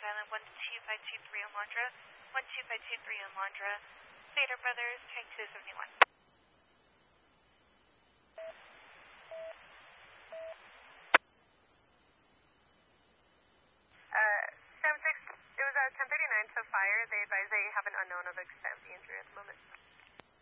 Island 12523 on Londra, 12523 on Londra, Vader Brothers, trying 271.